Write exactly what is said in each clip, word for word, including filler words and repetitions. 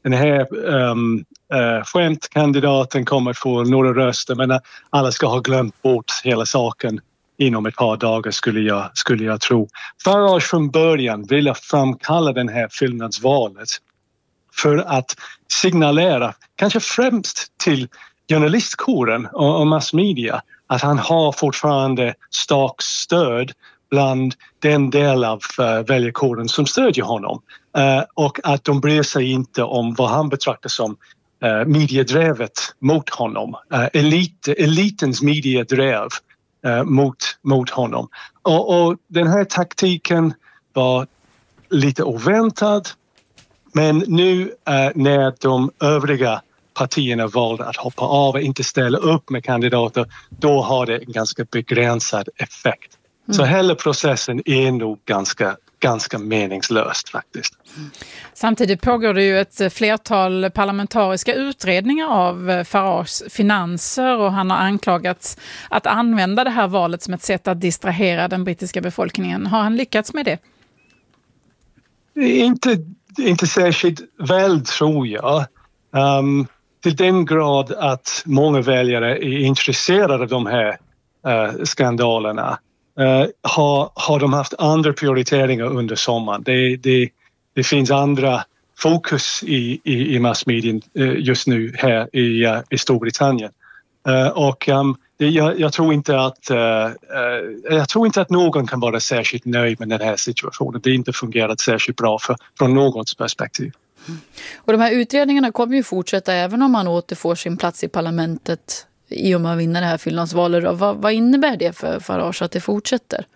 den här um, uh, skämtkandidaten kommer att få några röster, men alla ska ha glömt bort hela saken inom ett par dagar skulle jag, skulle jag tro. Farage från början ville framkalla den här fyllnadsvalet för att signalera, kanske främst till journalistkåren och, och massmedia, att han har fortfarande starkt stöd bland den del av uh, väljarkåren som stödjer honom. Uh, och att de bryr sig inte om vad han betraktar som uh, mediedrevet mot honom. Uh, elit, elitens mediedrev uh, mot, mot honom. Och, och den här taktiken var lite oväntad. Men nu uh, när de övriga partierna valde att hoppa av och inte ställa upp med kandidater, då har det en ganska begränsad effekt. Mm. Så hela processen är nog ganska, ganska meningslöst faktiskt. Samtidigt pågår det ju ett flertal parlamentariska utredningar av Farages finanser och han har anklagats att använda det här valet som ett sätt att distrahera den brittiska befolkningen. Har han lyckats med det? Inte, inte särskilt väl, tror jag. Um, till den grad att många väljare är intresserade av de här uh, skandalerna. Uh, har, har de haft andra prioriteringar under sommaren. Det, det, det finns andra fokus i, i, i massmedien uh, just nu här i, uh, i Storbritannien. Uh, och um, det, jag, jag, tror inte att, uh, uh, jag tror inte att någon kan vara särskilt nöjd med den här situationen. Det har inte fungerat särskilt bra för, från någons perspektiv. Och de här utredningarna kommer ju fortsätta även om man återfår sin plats i parlamentet i och med att vinna det här fyllnadsvalet. Vad, vad innebär det för Farage att det fortsätter?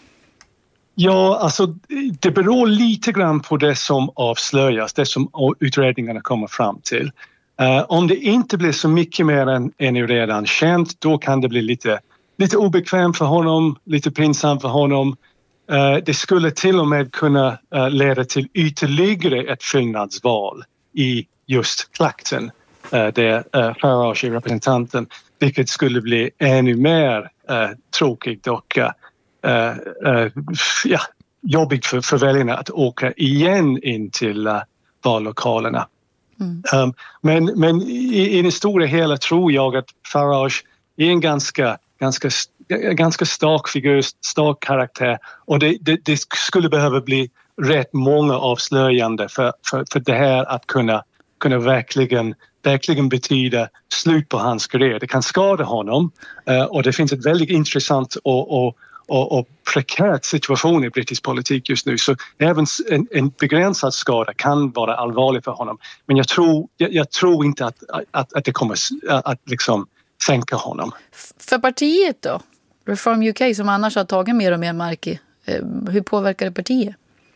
Ja, alltså det beror lite grann på det som avslöjas, det som utredningarna kommer fram till. Uh, om det inte blir så mycket mer än, än redan känt, då kan det bli lite, lite obekvämt för honom, lite pinsamt för honom. Uh, det skulle till och med kunna uh, leda till ytterligare ett fyllnadsval i just Clacton, uh, där uh, Farage är representanten, vilket skulle bli ännu mer uh, tråkigt och uh, uh, ja, jobbigt för, för väljarna att åka igen in till uh, vallokalerna. Mm. Um, men men i, i det stora hela tror jag att Farage är en ganska, ganska, ganska stark figur, stark karaktär och det, det, det skulle behöva bli rätt många avslöjande för, för, för det här att kunna, kunna verkligen, verkligen betyda slut på hans karriär. Det kan skada honom uh, och det finns ett väldigt intressant och, och Och, och prekärt situation i brittisk politik just nu. Så även en, en begränsad skada kan vara allvarlig för honom. Men jag tror, jag, jag tror inte att, att, att det kommer att, att liksom sänka honom. För partiet då? Reform U K som annars har tagit mer och mer mark i. Hur påverkar det partiet?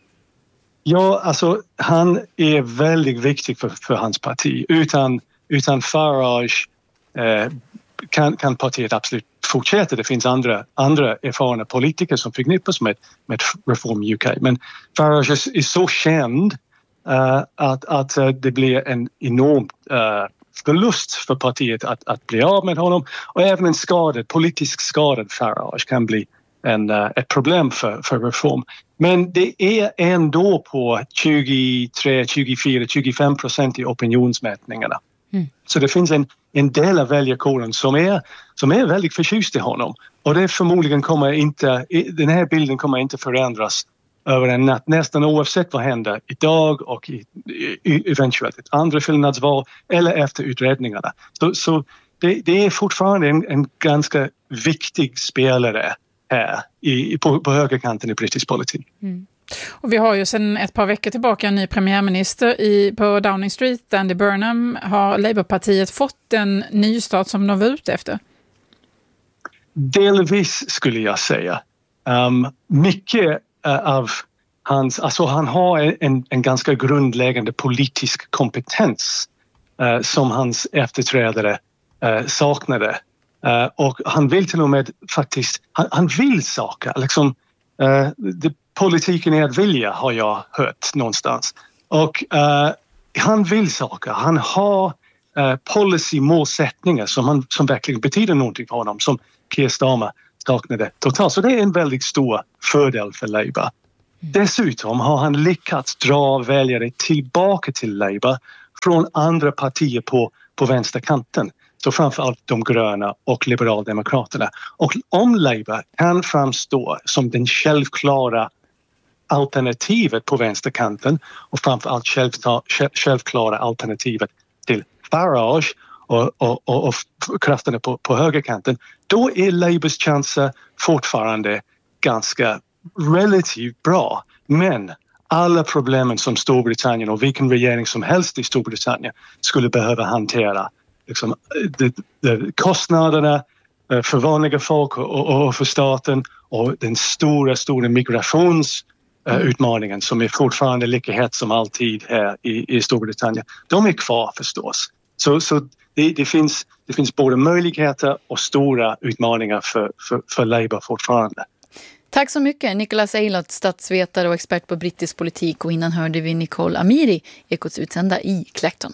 Ja, alltså han är väldigt viktig för, för hans parti. Utan, utan Farage eh, kan, kan partiet absolut fortsätta. Det finns andra, andra erfarna politiker som förknippas med, med Reform U K. Men Farage är, är så känd uh, att, att uh, det blir en enorm uh, förlust för partiet att, att bli av med honom. Och även en skadad, politisk skadad Farage kan bli en, uh, ett problem för, för Reform. Men det är ändå på tjugotre, tjugofyra, tjugofem procent i opinionsmätningarna. Mm. Så det finns en, en del av väljarkåren som är, som är väldigt förtjust i honom. Och det förmodligen kommer inte, den här bilden kommer inte förändras över en natt. Nästan oavsett vad händer idag och i, i, eventuellt ett andra fyllnadsval eller efter utredningarna. Så, så det, det är fortfarande en, en ganska viktig spelare här i, på, på högerkanten i brittisk politik. Mm. Och vi har ju sedan ett par veckor tillbaka en ny premiärminister i, på Downing Street, Andy Burnham. Har Labourpartiet fått en nystart som de var ute efter? Delvis skulle jag säga. Um, mycket uh, av hans, alltså han har en, en ganska grundläggande politisk kompetens uh, som hans efterträdare uh, saknade. Uh, och han vill till och med faktiskt, han, han vill saker liksom. Uh, det, politiken är att vilja, har jag hört någonstans. Och uh, han vill saker. Han har uh, policy-målsättningar som, han, som verkligen betyder någonting för honom. Som Keir Starmer saknade totalt. Så det är en väldigt stor fördel för Labour. Mm. Dessutom har han lyckats dra väljare tillbaka till Labour från andra partier på, på vänsterkanten. Så framförallt de gröna och liberaldemokraterna. Och om Labour kan framstå som den självklara alternativet på vänsterkanten och framförallt självklara alternativet till Farage och, och, och, och krafterna på, på högerkanten, då är Labours chanser fortfarande ganska relativt bra. Men alla problemen som Storbritannien och vilken regering som helst i Storbritannien skulle behöva hantera, liksom, de, de, kostnaderna för vanliga folk och, och för staten och den stora, stora migrationsutmaningen som är fortfarande lika het som alltid här i, i Storbritannien, de är kvar förstås. Så, så det, det, finns, det finns både möjligheter och stora utmaningar för, för, för Labour fortfarande. Tack så mycket, Nicholas Eilert, statsvetare och expert på brittisk politik, och innan hörde vi Nicole Amiri, Ekots utsända i Clacton.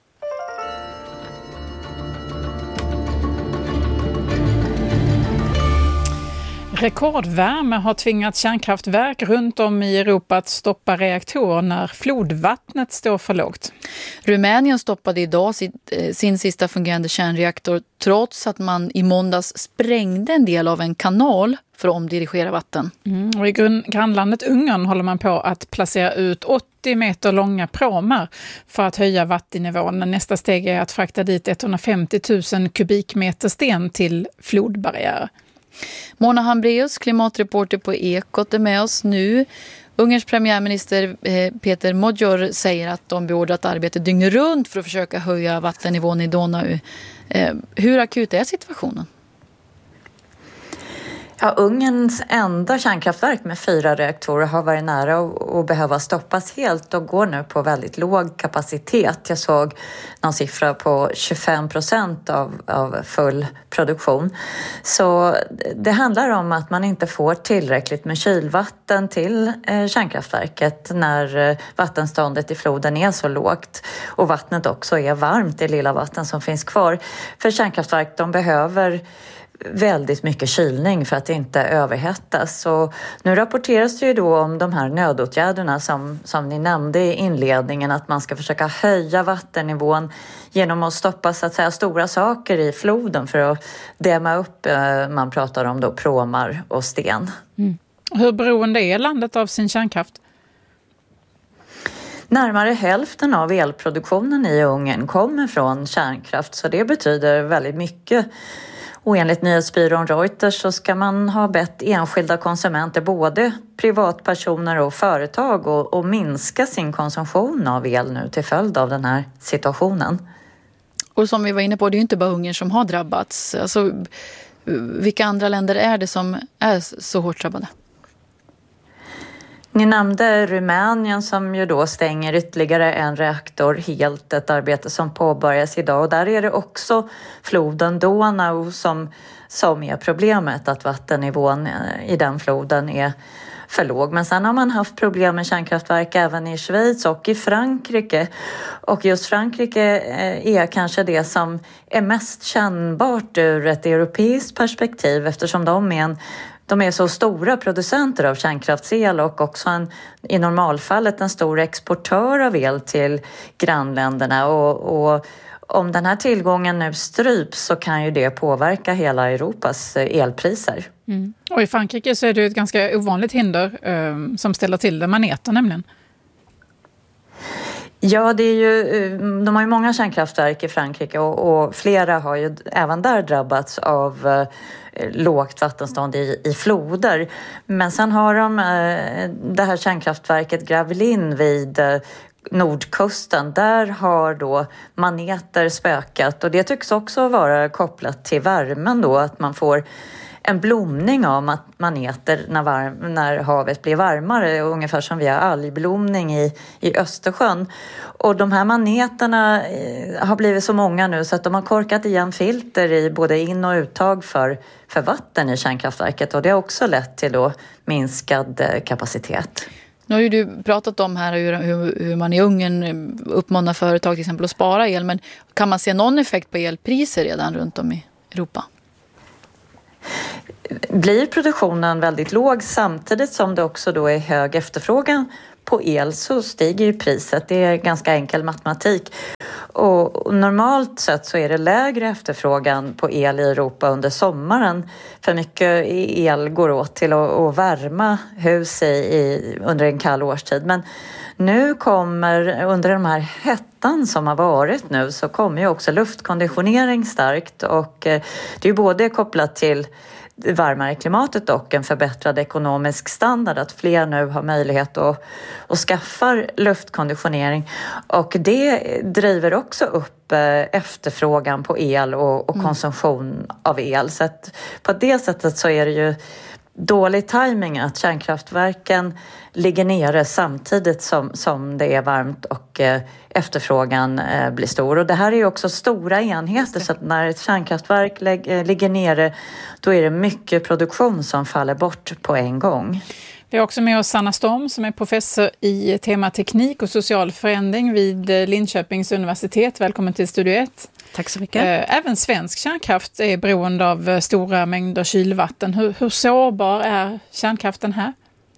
Rekordvärme har tvingat kärnkraftverk runt om i Europa att stoppa reaktorer när flodvattnet står för lågt. Rumänien stoppade idag sin, sin sista fungerande kärnreaktor trots att man i måndags sprängde en del av en kanal för att omdirigera vatten. Mm, och i grunn, grannlandet Ungern håller man på att placera ut åttio meter långa pråmar för att höja vattennivån. Nästa steg är att frakta dit etthundrafemtio tusen kubikmeter sten till flodbarriärer. Mona Hambreus, klimatreporter på Ekot, är med oss nu. Ungerns premiärminister Peter Magyar säger att de beordrat arbete dygnet runt för att försöka höja vattennivån i Donau. Hur akut är situationen? Ja, Ungerns enda kärnkraftverk med fyra reaktorer har varit nära att behöva stoppas helt och går nu på väldigt låg kapacitet. Jag såg någon siffra på tjugofem procent av, av full produktion. Så det handlar om att man inte får tillräckligt med kylvatten till eh, kärnkraftverket när eh, vattenståndet i floden är så lågt. Och vattnet också är varmt, det lilla vatten som finns kvar. För kärnkraftverk, de behöver väldigt mycket kylning för att inte överhettas. Så nu rapporteras det ju då om de här nödåtgärderna som, som ni nämnde i inledningen, att man ska försöka höja vattennivån genom att stoppa så att säga stora saker i floden för att dämma upp, man pratar om då pråmar och sten. Mm. Hur beroende är landet av sin kärnkraft? Närmare hälften av elproduktionen i Ungern kommer från kärnkraft, så det betyder väldigt mycket. Och enligt nyhetsbyrån Reuters så ska man ha bett enskilda konsumenter, både privatpersoner och företag, och, och minska sin konsumtion av el nu till följd av den här situationen. Och som vi var inne på, det är ju inte bara Ungern som har drabbats. Alltså, vilka andra länder är det som är så hårt drabbade? Ni nämnde Rumänien som ju då stänger ytterligare en reaktor helt, ett arbete som påbörjas idag. Och där är det också floden Donau som, som är problemet, att vattennivån i den floden är för låg. Men sen har man haft problem med kärnkraftverk även i Schweiz och i Frankrike. Och just Frankrike är kanske det som är mest kännbart ur ett europeiskt perspektiv, eftersom de är en De är så stora producenter av kärnkraftsel och också en, i normalfallet en stor exportör av el till grannländerna. Och, och om den här tillgången nu stryps så kan ju det påverka hela Europas elpriser. Mm. Och i Frankrike så är det ett ganska ovanligt hinder eh, som ställer till det, maneter nämligen. Ja, det är ju, de har ju många kärnkraftverk i Frankrike och, och flera har ju även där drabbats av eh, lågt vattenstånd i, i floder. Men sen har de eh, det här kärnkraftverket Gravelines vid eh, nordkusten. Där har då maneter spökat, och det tycks också vara kopplat till värmen då, att man får en blomning av maneter när, varm, när havet blir varmare, ungefär som vi har algblomning i, i Östersjön. Och de här maneterna har blivit så många nu så att de har korkat igen filter i både in- och uttag för, för vatten i kärnkraftverket, och det har också lett till då minskad kapacitet. Nu har ju du pratat om här hur, hur, hur man i Ungern uppmanar företag till exempel att spara el, men kan man se någon effekt på elpriser redan runt om i Europa? Blir produktionen väldigt låg samtidigt som det också då är hög efterfrågan på el så stiger ju priset. Det är ganska enkel matematik. Och, och normalt sett så är det lägre efterfrågan på el i Europa under sommaren. För mycket el går åt till att, att värma hus i, i, under en kall årstid. Men nu kommer, under de här hettan som har varit nu, så kommer ju också luftkonditionering starkt. Och eh, det är ju både kopplat till det varmare klimatet och en förbättrad ekonomisk standard, att fler nu har möjlighet att, att skaffa luftkonditionering, och det driver också upp efterfrågan på el och, och konsumtion av el. Så att på det sättet så är det ju dålig timing att kärnkraftverken ligger nere samtidigt som, som det är varmt och eh, efterfrågan eh, blir stor. Och det här är ju också stora enheter, så att när ett kärnkraftverk lägg, eh, ligger nere, då är det mycket produktion som faller bort på en gång. Vi har också med oss Sanna Storm som är professor i tema teknik och social förändring vid Linköpings universitet. Välkommen till Studio ett. Tack så mycket. Även svensk kärnkraft är beroende av stora mängder kylvatten. Hur, hur sårbar är kärnkraften här?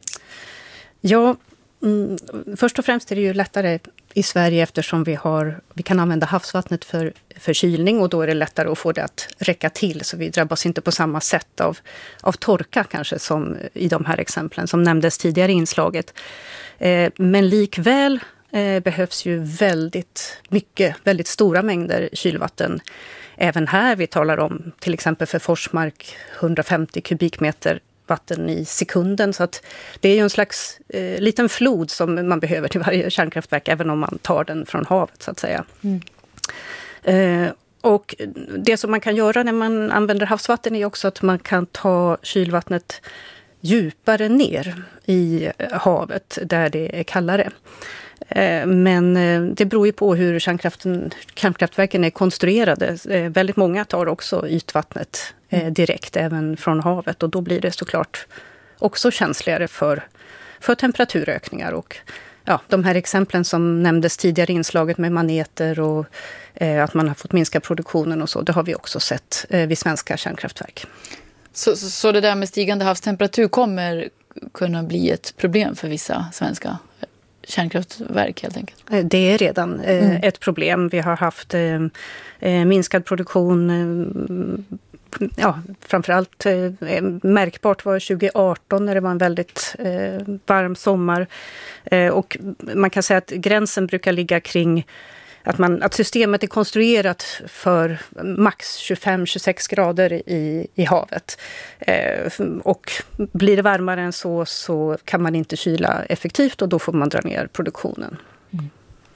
Ja, mm, först och främst är det ju lättare i Sverige eftersom vi, har, vi kan använda havsvattnet för, för kylning, och då är det lättare att få det att räcka till, så vi drabbas inte på samma sätt av, av torka kanske som i de här exemplen som nämndes tidigare i inslaget. Eh, men likväl eh, behövs ju väldigt mycket, väldigt stora mängder kylvatten. Även här, vi talar om till exempel för Forsmark hundrafemtio kubikmeter vatten i sekunden, så att det är ju en slags eh, liten flod som man behöver till varje kärnkraftverk, även om man tar den från havet så att säga. Mm. Eh, och det som man kan göra när man använder havsvatten är också att man kan ta kylvattnet djupare ner i havet där det är kallare. Eh, men eh, det beror ju på hur kärnkraften, kärnkraftverken är konstruerade. Eh, väldigt många tar också ytvattnet eh, direkt även från havet, och då blir det såklart också känsligare för, för temperaturökningar. Och ja, de här exemplen som nämndes tidigare i inslaget med maneter och eh, att man har fått minska produktionen och så, det har vi också sett eh, vid svenska kärnkraftverk. Så, så, så det där med stigande havstemperatur kommer kunna bli ett problem för vissa svenska kärnkraftverk helt enkelt? Det är redan eh, mm. ett problem. Vi har haft eh, minskad produktion, eh, ja, framförallt eh, märkbart var tjugo arton när det var en väldigt eh, varm sommar. Eh, och man kan säga att gränsen brukar ligga kring att, man, att systemet är konstruerat för max tjugofem till tjugosex grader i, i havet. Eh, och blir det varmare än så så kan man inte kyla effektivt, och då får man dra ner produktionen. Mm.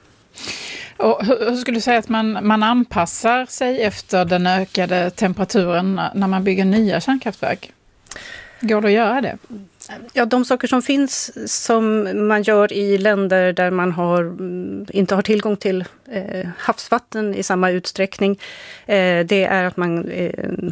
Och hur, hur skulle du säga att man, man anpassar sig efter den ökade temperaturen när man bygger nya kärnkraftverk? Går det att göra det? Ja, de saker som finns som man gör i länder där man har, inte har tillgång till eh, havsvatten i samma utsträckning, eh, det är att man eh,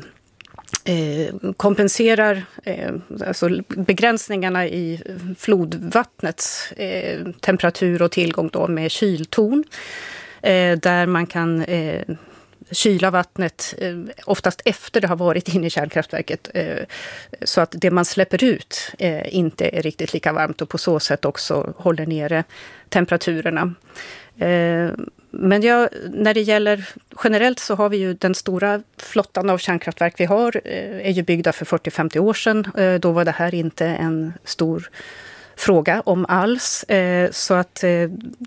eh, kompenserar eh, alltså begränsningarna i flodvattnets eh, temperatur och tillgång då med kyltorn, eh, där man kan eh, kyla vattnet eh, oftast efter det har varit inne i kärnkraftverket, eh, så att det man släpper ut eh, inte är riktigt lika varmt, och på så sätt också håller nere temperaturerna. Eh, men ja, när det gäller generellt så har vi ju den stora flottan av kärnkraftverk vi har eh, är ju byggda för fyrtio till femtio år sedan. Eh, då var det här inte en stor fråga om alls, eh, så att eh,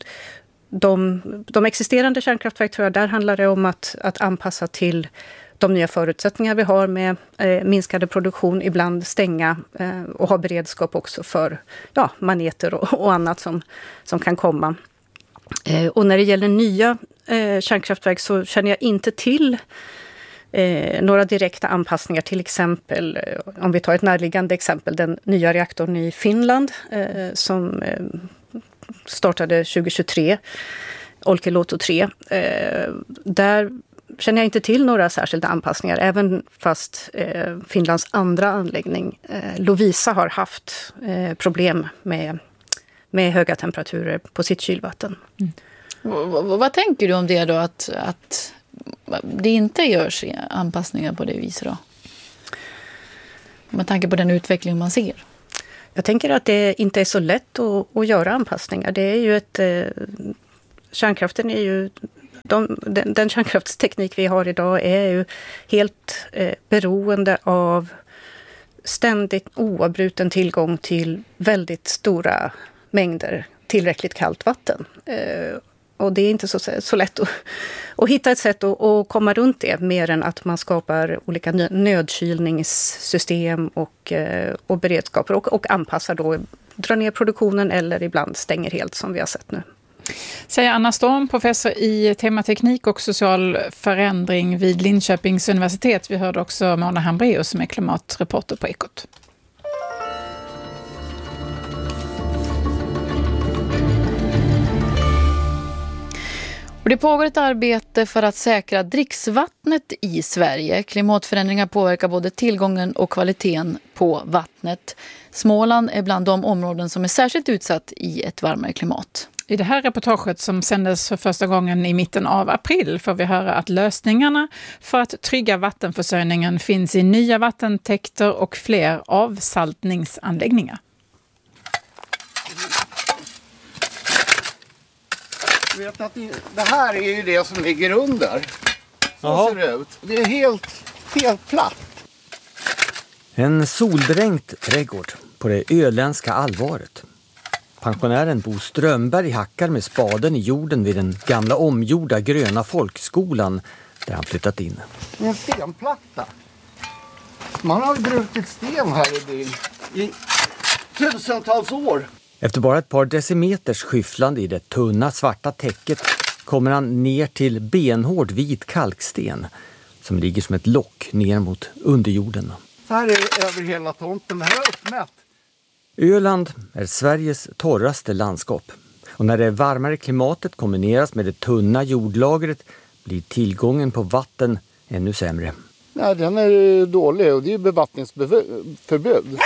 De, de existerande kärnkraftverk, tror jag, där handlar det om att, att anpassa till de nya förutsättningar vi har med eh, minskade produktion, ibland stänga eh, och ha beredskap också för ja, maneter och, och annat som, som kan komma. Eh, och när det gäller nya eh, kärnkraftverk så känner jag inte till eh, några direkta anpassningar. Till exempel, eh, om vi tar ett närliggande exempel, den nya reaktorn i Finland eh, som eh, startade tjugohundratjugotre, Olkiluoto tre. Eh, där känner jag inte till några särskilda anpassningar, även fast eh, Finlands andra anläggning, eh, Lovisa, har haft eh, problem med, med höga temperaturer på sitt kylvatten. Mm. V- v- vad tänker du om det då, att, att det inte görs anpassningar på det viset då? Med tanke på den utveckling man ser. Jag tänker att det inte är så lätt att, att göra anpassningar. Det är ju ett... Kärnkraften är ju... De, den, den kärnkraftsteknik vi har idag är ju helt eh, beroende av ständigt oavbruten tillgång till väldigt stora mängder tillräckligt kallt vatten. Eh, och det är inte så, så lätt att, att hitta ett sätt att, att komma runt det, mer än att man skapar olika nödkylningssystem och, eh, och beredskaper och, och anpassar då, drar ner produktionen eller ibland stänger helt, som vi har sett nu. Säger Anna Storm, professor i temateknik och social förändring vid Linköpings universitet. Vi hörde också Mona Hambraeus som är klimatreporter på Ekot. Och det pågår ett arbete för att säkra dricksvattnet i Sverige. Klimatförändringar påverkar både tillgången och kvaliteten på vattnet. Småland är bland de områden som är särskilt utsatt i ett varmare klimat. I det här reportaget som sändes för första gången i mitten av april får vi höra att lösningarna för att trygga vattenförsörjningen finns i nya vattentäkter och fler avsaltningsanläggningar. Du vet att det här är ju det som ligger under. Så Aha. ser det ut. Det är helt, helt platt. En soldränkt trädgård på det öländska Alvaret. Pensionären Bo Strömberg hackar med spaden i jorden vid den gamla omgjorda gröna folkskolan där han flyttat in. En stenplatta. Man har brutit sten här i byn i tusentals år. Efter bara ett par decimeters skyfflande i det tunna svarta täcket kommer han ner till benhård vit kalksten som ligger som ett lock ner mot underjorden. Så här är det över hela tomten. Det här är uppmätt. Öland är Sveriges torraste landskap. Och när det varmare klimatet kombineras med det tunna jordlagret blir tillgången på vatten ännu sämre. Nej, den är dålig och det är bevattningsförbud.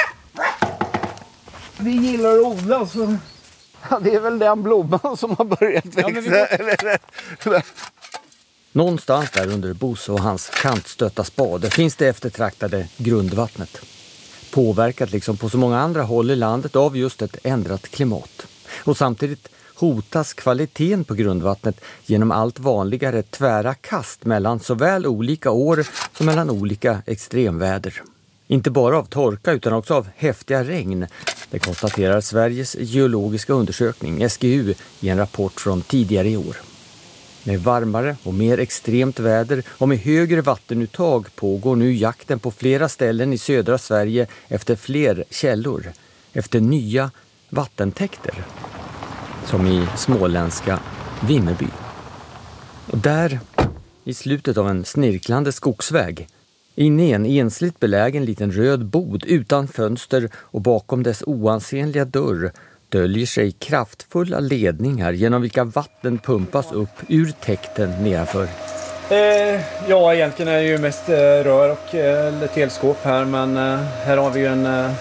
Vi gillar att odla så ja, det är väl den blomman som har börjat växa. Ja, någonstans där under Bos och hans kantstötta spade finns det eftertraktade grundvattnet. Påverkat liksom på så många andra håll i landet av just ett ändrat klimat. Och samtidigt hotas kvaliteten på grundvattnet genom allt vanligare tvära kast mellan såväl olika år som mellan olika extremväder. Inte bara av torka utan också av häftiga regn. Det konstaterar Sveriges geologiska undersökning, S G U, i en rapport från tidigare i år. Med varmare och mer extremt väder och med högre vattenuttag pågår nu jakten på flera ställen i södra Sverige efter fler källor, efter nya vattentäkter, som i småländska Vimmerby. Och där, i slutet av en snirklande skogsväg, inne i en ensligt belägen liten röd bod utan fönster och bakom dess oansenliga dörr döljer sig kraftfulla ledningar genom vilka vatten pumpas upp ur täkten nedanför. Eh, ja, egentligen är det ju mest eh, rör och eh, telskåp här, men eh, här har vi ju en, eh,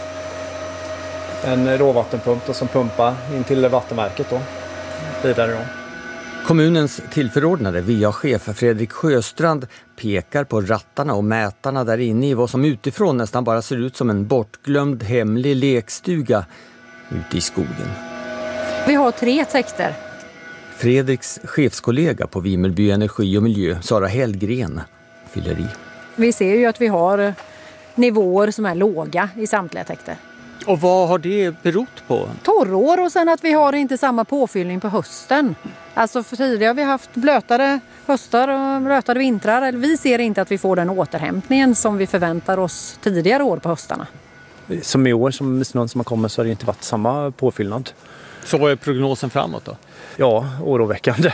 en råvattenpump då, som pumpar in till vattenverket då, vidare då. Kommunens tillförordnade V A-chef Fredrik Sjöstrand pekar på rattarna och mätarna där inne i vad som utifrån nästan bara ser ut som en bortglömd hemlig lekstuga ute i skogen. Vi har tre täkter. Fredriks chefskollega på Vimmerby Energi och Miljö, Sara Hellgren, fyller i. Vi ser ju att vi har nivåer som är låga i samtliga täkter. Och vad har det berott på? Torrår och sen att vi har inte samma påfyllning på hösten. Alltså för tidigare har vi haft blötare höstar och blötare vintrar. Eller vi ser inte att vi får den återhämtningen som vi förväntar oss tidigare år på höstarna. Som i år, som snön som har kommit, så har det inte varit samma påfyllnad. Så vad är prognosen framåt då? Ja, oroväckande.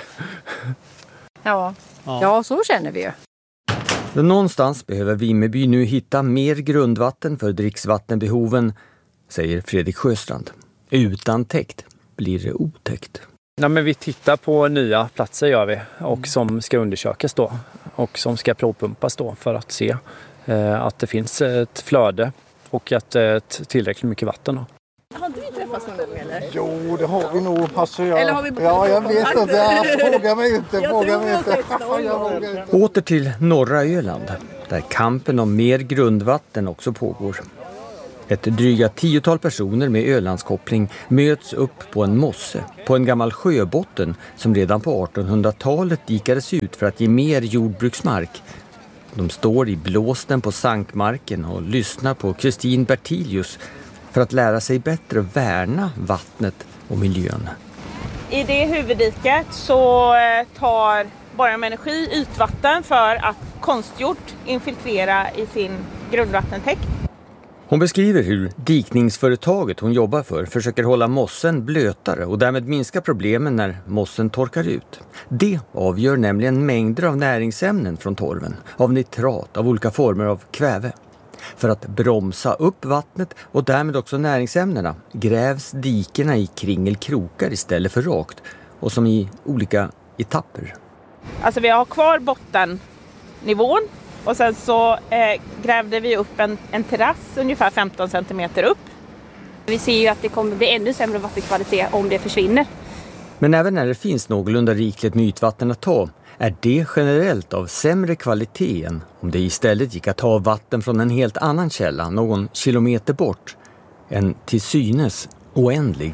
Ja, ja. ja så känner vi ju. Någonstans behöver Vimmerby nu hitta mer grundvatten för dricksvattenbehoven, säger Fredrik Sjöstrand. Utan täkt blir det otäckt. Nej, men vi tittar på nya platser gör vi, och som ska undersökas då och som ska provpumpas då för att se eh, att det finns ett flöde och att det är tillräckligt mycket vatten då. Har inte vi träffats någon gång eller? Jo, det har vi nog. Alltså, jag... Eller har vi ja, jag vet inte. Jag frågar mig inte. Jag frågar mig inte. Jag inte. Åter till norra Öland, där kampen om mer grundvatten också pågår. Ett dryga tiotal personer med Ölandskoppling möts upp på en mosse, på en gammal sjöbotten som redan på artonhundratalet dikades ut för att ge mer jordbruksmark. De står i blåsten på sankmarken och lyssnar på Kristin Bertilius för att lära sig bättre värna vattnet och miljön. I det huvuddiket så tar Borgholm Energi ytvatten för att konstgjort infiltrera i sin grundvattentäkt. Hon beskriver hur dikningsföretaget hon jobbar för försöker hålla mossen blötare och därmed minska problemen när mossen torkar ut. Det avgör nämligen mängder av näringsämnen från torven, av nitrat, av olika former av kväve. För att bromsa upp vattnet och därmed också näringsämnena grävs dikerna i kringelkrokar istället för rakt och som i olika etapper. Alltså vi har kvar bottennivån och sen så eh, grävde vi upp en, en terrass ungefär femton centimeter upp. Vi ser ju att det kommer bli ännu sämre vattenkvalitet om det försvinner. Men även när det finns någorlunda rikligt med ytvatten att ta är det generellt av sämre kvalitet än om det istället gick att ta vatten från en helt annan källa någon kilometer bort. En till synes oändlig.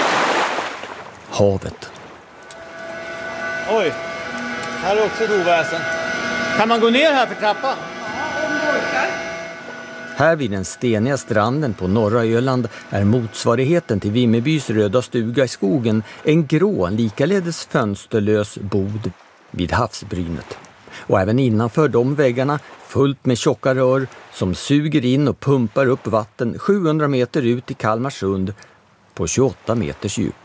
Havet. Oj, här är också ett oväsen. Kan man gå ner här för trappan? Ja, om du orkar. Här vid den steniga stranden på norra Öland är motsvarigheten till Vimmerbys röda stuga i skogen en grå, likaledes fönsterlös bod vid havsbrynet. Och även innanför de väggarna fullt med tjocka rör som suger in och pumpar upp vatten sjuhundra meter ut i Kalmarsund på tjugoåtta meters djup.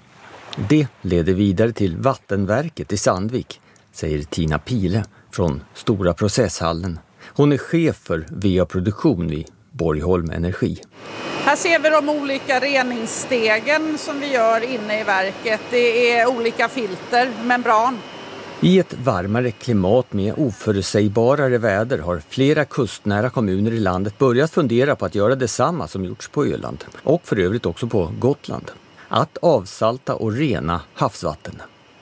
Det leder vidare till vattenverket i Sandvik, säger Tina Pile från Stora processhallen. Hon är chef för V A-produktion vid Borgholm Energi. Här ser vi de olika reningsstegen som vi gör inne i verket. Det är olika filter, membran. I ett varmare klimat med oförutsägbarare väder har flera kustnära kommuner i landet börjat fundera på att göra detsamma som gjorts på Öland och för övrigt också på Gotland. Att avsalta och rena havsvatten.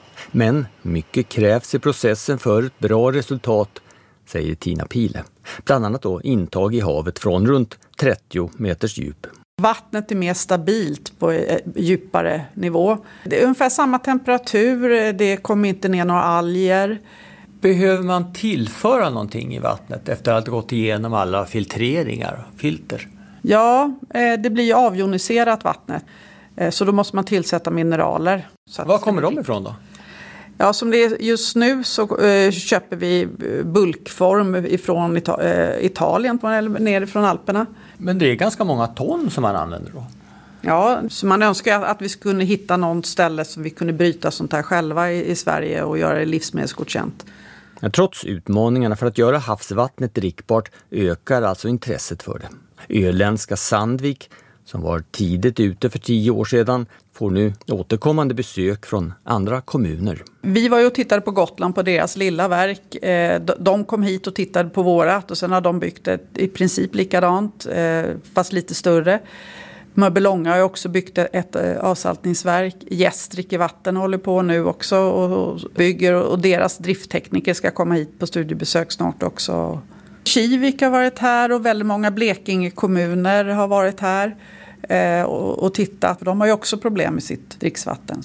Men mycket krävs i processen för ett bra resultat, säger Tina Pile. Bland annat då intag i havet från runt trettio meters djup. Vattnet är mer stabilt på djupare nivå. Det är ungefär samma temperatur, det kommer inte ner några alger. Behöver man tillföra någonting i vattnet efter att ha gått igenom alla filtreringar och filter? Ja, det blir ju avjoniserat vattnet. Så då måste man tillsätta mineraler. Var kommer de ifrån då? Ja, som det är just nu så eh, köper vi bulkform ifrån Ita- eh, Italien, eller ner från Alperna. Men det är ganska många ton som man använder då? Ja, så man önskar att vi skulle hitta någon ställe som vi kunde bryta sånt här själva i, i Sverige och göra det livsmedelsgodkänt. Ja, trots utmaningarna för att göra havsvattnet drickbart ökar alltså intresset för det. Öländska Sandvik, som var tidigt ute för tio år sedan, får nu återkommande besök från andra kommuner. Vi var ju och tittade på Gotland på deras lilla verk. De kom hit och tittade på vårat och sen har de byggt ett i princip likadant, fast lite större. Mörbylånga har också byggt ett avsaltningsverk. Gästrik i vatten håller på nu också och bygger, och deras drifttekniker ska komma hit på studiebesök snart också. Kivik har varit här och väldigt många Blekinge kommuner har varit här eh, och, och tittat. De har ju också problem med sitt dricksvatten.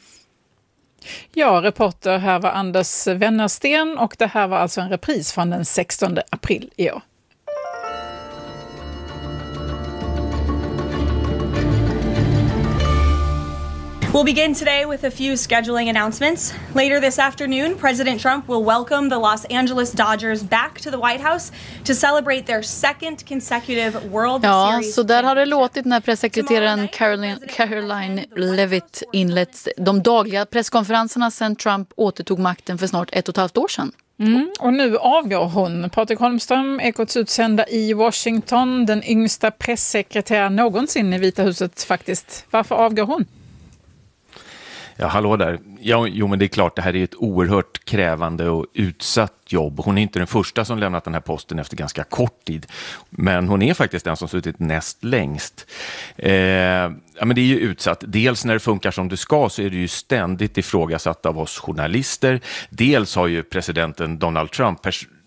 Ja, reporter här var Anders Wennersten och det här var alltså en repris från den sextonde april i år. We'll begin today with a few scheduling announcements. Later this afternoon, President Trump will welcome the Los Angeles Dodgers back to the White House to celebrate their second consecutive World ja, Series. Så där har det låtit när pressekreteraren Caroline, Caroline Levitt inlett de dagliga presskonferenserna sedan Trump återtog makten för snart ett och ett halvt år sedan. Mm, och nu avgår hon, Patrik Holmström, Ekots utsända i Washington, den yngsta pressekreteraren någonsin i Vita huset faktiskt. Varför avgår hon? Ja, hallå där. Ja, jo, men det är klart, det här är ett oerhört krävande och utsatt jobb. Hon är inte den första som lämnat den här posten efter ganska kort tid. Men hon är faktiskt den som suttit näst längst. Eh, ja, men det är ju utsatt. Dels när det funkar som det ska så är det ju ständigt ifrågasatt av oss journalister. Dels har ju presidenten Donald Trump pers-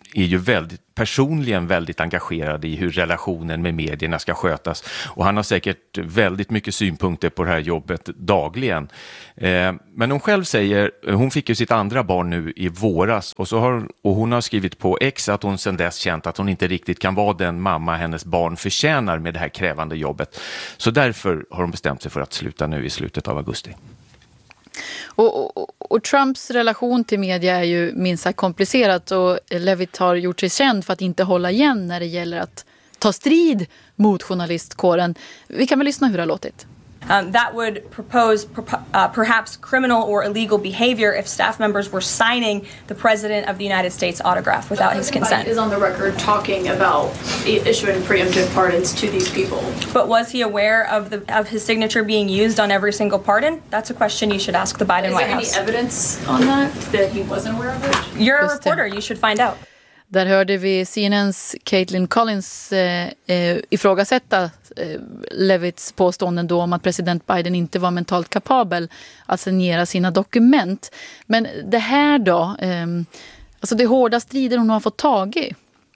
är ju väldigt personligen väldigt engagerad i hur relationen med medierna ska skötas. Och han har säkert väldigt mycket synpunkter på det här jobbet dagligen. Eh, men hon själv säger, hon fick ju sitt andra barn nu i våras och, så har, och hon har skrivit på X att hon sedan dess känt att hon inte riktigt kan vara den mamma hennes barn förtjänar med det här krävande jobbet. Så därför har hon bestämt sig för att sluta nu i slutet av augusti. Och, och, och Trumps relation till media är ju minst sagt komplicerat och Levitt har gjort sig känd för att inte hålla igen när det gäller att ta strid mot journalistkåren. Vi kan väl lyssna hur det har låtit. Um, that would propose uh, perhaps criminal or illegal behavior if staff members were signing the president of the United States autograph without his consent. Is on the record talking about issuing preemptive pardons to these people. But was he aware of the of his signature being used on every single pardon? That's a question you should ask the Biden White House. Is there any evidence on that that he wasn't aware of it? You're a reporter. You should find out. Där hörde vi C N N:s Caitlin Collins eh, eh, ifrågasätta eh, Levitts påståenden då om att president Biden inte var mentalt kapabel att signera sina dokument. Men det här då, eh, alltså det hårda strider hon har fått tag i.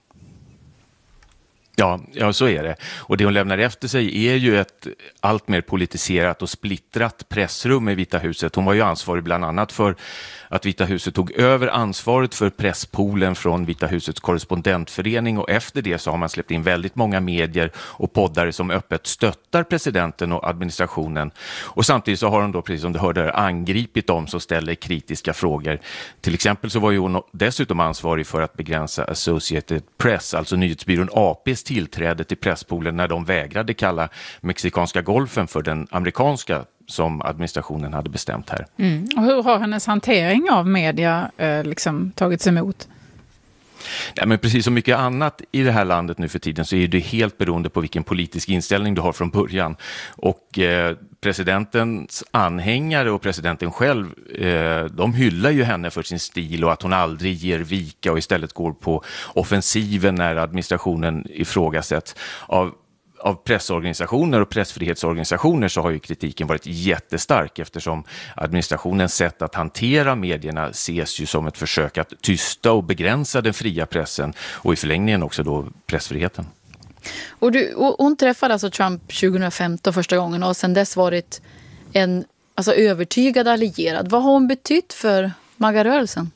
Ja, ja, så är det. Och det hon lämnar efter sig är ju ett allt mer politiserat och splittrat pressrum i Vita huset. Hon var ju ansvarig bland annat för att Vita huset tog över ansvaret för presspoolen från Vita husets korrespondentförening och efter det så har man släppt in väldigt många medier och poddare som öppet stöttar presidenten och administrationen. Och samtidigt så har hon då, precis som du hörde, angripit dem som ställer kritiska frågor. Till exempel så var ju hon dessutom ansvarig för att begränsa Associated Press, alltså nyhetsbyrån A P:s tillträde till presspoolen när de vägrade kalla mexikanska golfen för den amerikanska som administrationen hade bestämt här. Mm. Och hur har hennes hantering av media eh, liksom tagits emot? Ja, men precis som mycket annat i det här landet nu för tiden så är det helt beroende på vilken politisk inställning du har från början. Och eh, presidentens anhängare och presidenten själv, eh, de hyllar ju henne för sin stil och att hon aldrig ger vika och istället går på offensiven när administrationen ifrågasätts. Av Av pressorganisationer och pressfrihetsorganisationer så har ju kritiken varit jättestark eftersom administrationens sätt att hantera medierna ses ju som ett försök att tysta och begränsa den fria pressen och i förlängningen också då pressfriheten. Och, du, och hon träffade alltså Trump tjugohundrafemton första gången och sedan dess varit en alltså, övertygad allierad. Vad har hon betytt för MAGA-rörelsen?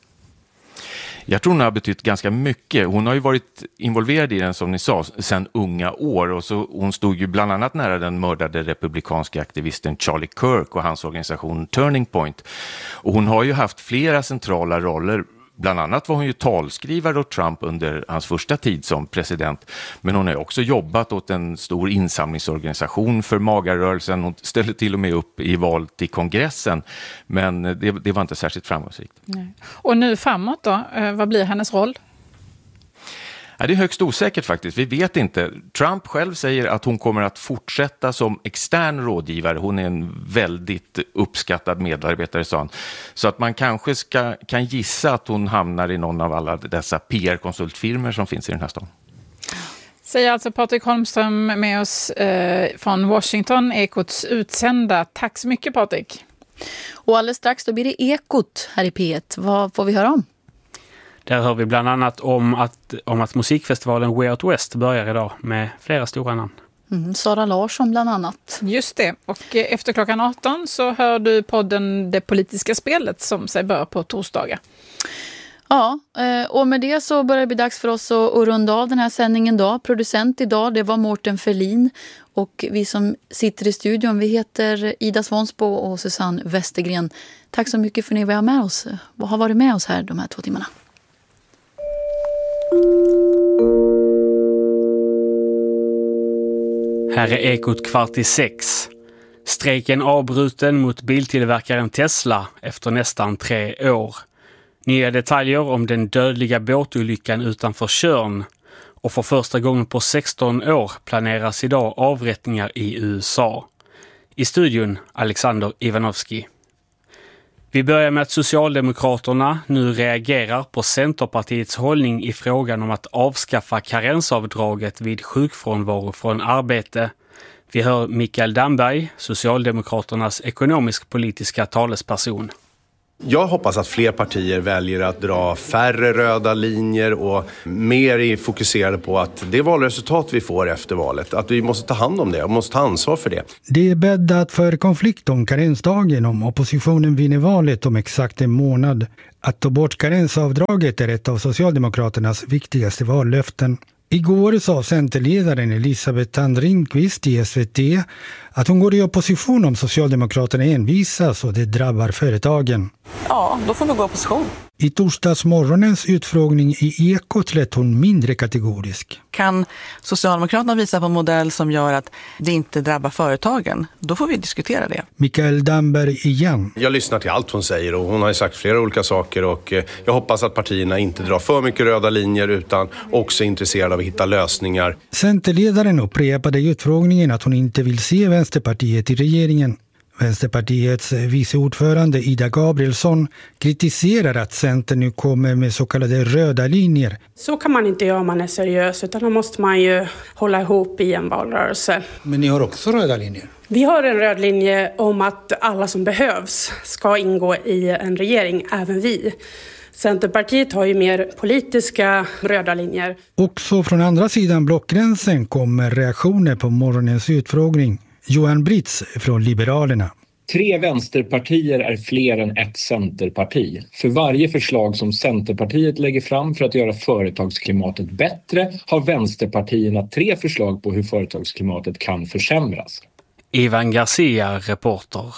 Jag tror hon har betytt ganska mycket. Hon har ju varit involverad i den som ni sa sedan unga år och så hon stod ju bland annat nära den mördade republikanska aktivisten Charlie Kirk och hans organisation Turning Point. Och hon har ju haft flera centrala roller. Bland annat var hon ju talskrivare åt Trump under hans första tid som president. Men hon har också jobbat åt en stor insamlingsorganisation för MAGA-rörelsen. Hon ställde till och med upp i val till kongressen. Men det, det var inte särskilt framgångsrikt. Nej. Och nu framåt då? Vad blir hennes roll? Ja, det är högst osäkert faktiskt. Vi vet inte. Trump själv säger att hon kommer att fortsätta som extern rådgivare. Hon är en väldigt uppskattad medarbetare, sa han. Så att man kanske ska, kan gissa att hon hamnar i någon av alla dessa P R-konsultfirmor som finns i den här staden. Säger alltså Patrik Holmström med oss eh, från Washington, Ekots utsända. Tack så mycket, Patrik. Och alldeles strax då blir det Ekot här i P ett. Vad får vi höra om? Där hör vi bland annat om att, om att musikfestivalen Way Out West börjar idag med flera stora namn. Mm, Sara Larsson bland annat. Just det. Och efter klockan arton så hör du podden Det politiska spelet som sig bör på torsdagar. Ja, och med det så börjar det bli dags för oss att runda av den här sändningen då. Producent idag, det var Mårten Ferlin. Och vi som sitter i studion, vi heter Ida Svonsbo och Susanne Westergren. Tack så mycket för att ni var med oss och har varit med oss här de här två timmarna. Här är Ekot kvart i sex. Strejken avbruten mot biltillverkaren Tesla efter nästan tre år. Nya detaljer om den dödliga båtolyckan utanför Tjörn. Och för första gången på sexton år planeras idag avrättningar i U S A. I studion Alexander Ivanovski. Vi börjar med att Socialdemokraterna nu reagerar på Centerpartiets hållning i frågan om att avskaffa karensavdraget vid sjukfrånvaro från arbete. Vi hör Mikael Damberg, Socialdemokraternas ekonomisk-politiska talesperson. Jag hoppas att fler partier väljer att dra färre röda linjer och mer fokuserade på att det valresultat vi får efter valet, att vi måste ta hand om det och måste ta ansvar för det. Det är bäddat för konflikt om karensdagen om oppositionen vinner valet om exakt en månad. Att ta bort karensavdraget är ett av Socialdemokraternas viktigaste vallöften. Igår sa Centerledaren Elisabeth Thand Ringqvist i S V T att hon går i opposition om Socialdemokraterna envisas och det drabbar företagen. Ja, då får vi gå i opposition. I torsdagsmorgonens utfrågning i Ekot lät hon mindre kategorisk. Kan Socialdemokraterna visa på en modell som gör att det inte drabbar företagen, då får vi diskutera det. Mikael Damberg igen. Jag lyssnar till allt hon säger och hon har ju sagt flera olika saker och jag hoppas att partierna inte drar för mycket röda linjer utan också är intresserade av att hitta lösningar. Centerledaren upprepade i utfrågningen att hon inte vill se Vänsterpartiet i regeringen. Vänsterpartiets viceordförande Ida Gabrielsson kritiserar att Centern nu kommer med så kallade röda linjer. Så kan man inte göra om man är seriös, utan då måste man ju hålla ihop i en valrörelse. Men ni har också röda linjer? Vi har en röd linje om att alla som behövs ska ingå i en regering, även vi. Centerpartiet har ju mer politiska röda linjer. Också från andra sidan blockgränsen kommer reaktioner på morgonens utfrågning. Johan Britz från Liberalerna. Tre vänsterpartier är fler än ett centerparti. För varje förslag som Centerpartiet lägger fram för att göra företagsklimatet bättre har vänsterpartierna tre förslag på hur företagsklimatet kan försämras. Ivan Garcia, reporter.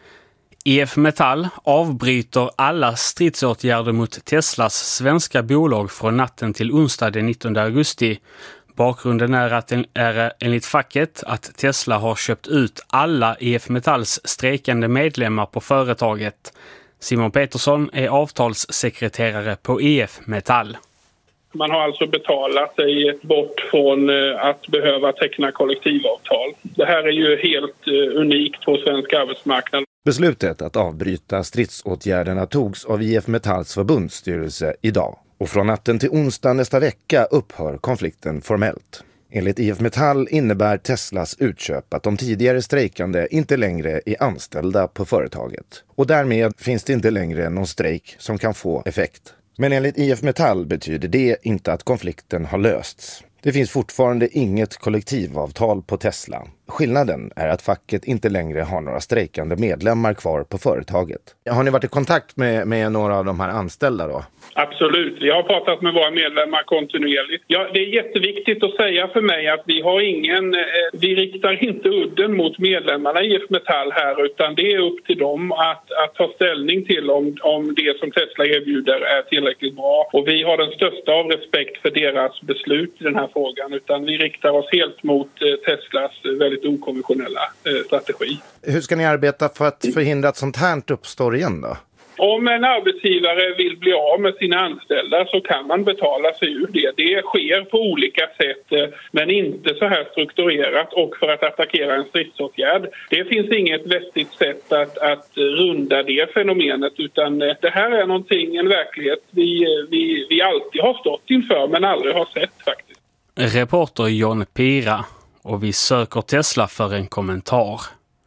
I F Metall avbryter alla stridsåtgärder mot Teslas svenska bolag från natten till onsdag den nittonde augusti. Bakgrunden är att den är enligt facket att Tesla har köpt ut alla I F Metalls strejkande medlemmar på företaget. Simon Petersson är avtalssekreterare på I F Metall. Man har alltså betalat sig bort från att behöva teckna kollektivavtal. Det här är ju helt unikt på svensk arbetsmarknad. Beslutet att avbryta stridsåtgärderna togs av I F Metalls förbundsstyrelse idag. Och från natten till onsdag nästa vecka upphör konflikten formellt. Enligt I F Metall innebär Teslas utköp att de tidigare strejkande inte längre är anställda på företaget. Och därmed finns det inte längre någon strejk som kan få effekt. Men enligt I F Metall betyder det inte att konflikten har lösts. Det finns fortfarande inget kollektivavtal på Tesla. Skillnaden är att facket inte längre har några strejkande medlemmar kvar på företaget. Har ni varit i kontakt med, med några av de här anställda då? Absolut. Jag har pratat med våra medlemmar kontinuerligt. Ja, det är jätteviktigt att säga för mig att vi har ingen, eh, vi riktar inte udden mot medlemmarna i I F Metall här, utan det är upp till dem att, att ta ställning till om, om det som Tesla erbjuder är tillräckligt bra. Och vi har den största av respekt för deras beslut i den här frågan, utan vi riktar oss helt mot eh, Teslas väldigt okonventionella eh, strategi. Hur ska ni arbeta för att förhindra att sånt här uppstår igen då? Om en arbetsgivare vill bli av med sina anställda så kan man betala sig ur det. Det sker på olika sätt, men inte så här strukturerat och för att attackera en stridsåtgärd. Det finns inget vettigt sätt att, att runda det fenomenet, utan det här är någonting, en verklighet vi, vi, vi alltid har stått inför men aldrig har sett faktiskt. Reporter John Pira, och vi söker Tesla för en kommentar.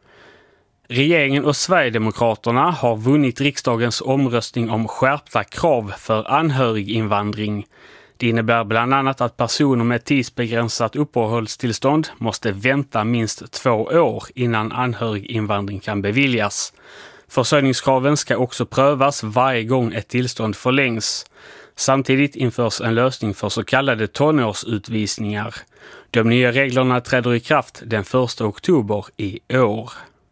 Regeringen och Sverigedemokraterna har vunnit riksdagens omröstning om skärpta krav för anhöriginvandring. Det innebär bland annat att personer med tidsbegränsat uppehållstillstånd måste vänta minst två år innan anhöriginvandring kan beviljas. Försörjningskraven ska också prövas varje gång ett tillstånd förlängs. Samtidigt införs en lösning för så kallade tonårsutvisningar. De nya reglerna träder i kraft den första oktober i år.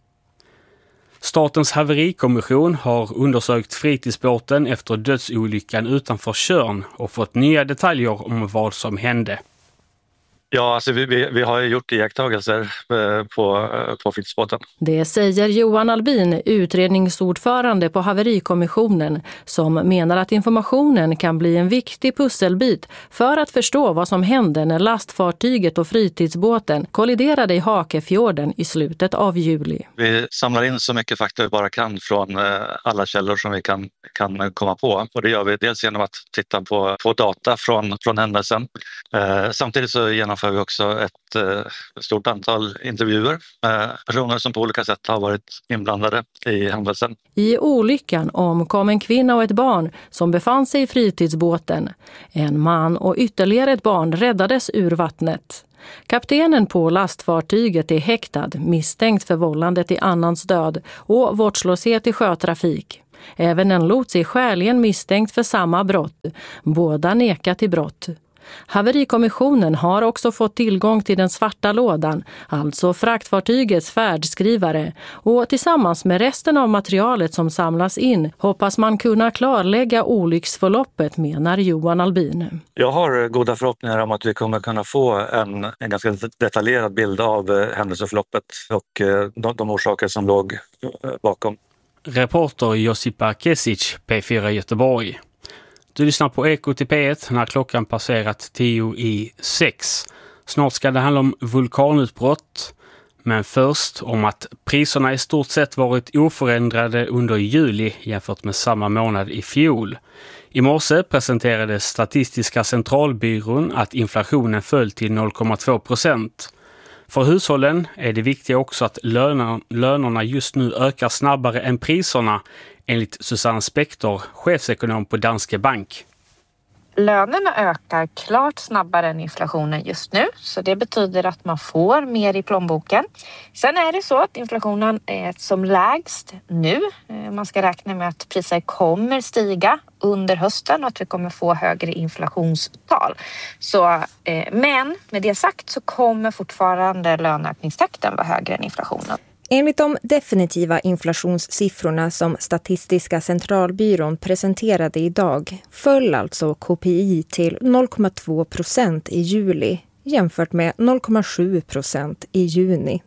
Statens haverikommission har undersökt fritidsbåten efter dödsolyckan utanför Tjörn och fått nya detaljer om vad som hände. Ja, alltså vi, vi, vi har gjort iakttagelser på, på fritidsbåten. Det säger Johan Albin, utredningsordförande på haverikommissionen, som menar att informationen kan bli en viktig pusselbit för att förstå vad som hände när lastfartyget och fritidsbåten kolliderade i Hakefjorden i slutet av juli. Vi samlar in så mycket fakta vi bara kan från alla källor som vi kan, kan komma på. Och det gör vi dels genom att titta på, på data från, från händelsen. Eh, samtidigt så genomför genomför vi också ett eh, stort antal intervjuer med personer som på olika sätt har varit inblandade i händelsen. I olyckan omkom en kvinna och ett barn som befann sig i fritidsbåten. En man och ytterligare ett barn räddades ur vattnet. Kaptenen på lastfartyget är häktad, misstänkt för vållande till annans död och vårdslöshet i sjötrafik. Även en lots är skäligen misstänkt för samma brott. Båda nekar till brott. Haverikommissionen har också fått tillgång till den svarta lådan, alltså fraktfartygets färdskrivare, och tillsammans med resten av materialet som samlas in hoppas man kunna klarlägga olycksförloppet, menar Johan Albin. Jag har goda förhoppningar om att vi kommer kunna få en, en ganska detaljerad bild av händelseförloppet och de, de orsaker som låg bakom. Reporter Josipa Kesic, P fyra Göteborg. Du lyssnar på Ekot i P ett när klockan passerat tio i sex. Snart ska det handla om vulkanutbrott, men först om att priserna i stort sett varit oförändrade under juli jämfört med samma månad i fjol. I morse presenterade Statistiska centralbyrån att inflationen föll till noll komma två procent. För hushållen är det viktigt också att löner, lönerna just nu ökar snabbare än priserna, enligt Susanne Spektor, chefsekonom på Danske Bank. Lönerna ökar klart snabbare än inflationen just nu, så det betyder att man får mer i plånboken. Sen är det så att inflationen är som lägst nu. Man ska räkna med att priser kommer stiga under hösten och att vi kommer få högre inflationstal. Så, eh, men med det sagt så kommer fortfarande löneökningstakten vara högre än inflationen. Enligt de definitiva inflationssiffrorna som Statistiska centralbyrån presenterade idag föll alltså K P I till noll komma två procent i juli jämfört med noll komma sju procent i juni.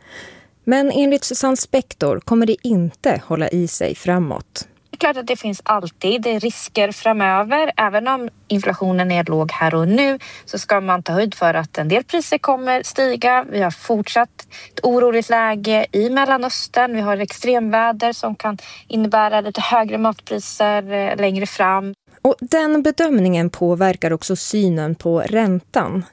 Men enligt Susanne Spektor kommer det inte hålla i sig framåt. Det är klart att det finns alltid risker framöver. Även om inflationen är låg här och nu så ska man ta höjd för att en del priser kommer stiga. Vi har fortsatt ett oroligt läge i Mellanöstern. Vi har extremväder som kan innebära lite högre matpriser längre fram. Och den bedömningen påverkar också synen på räntan.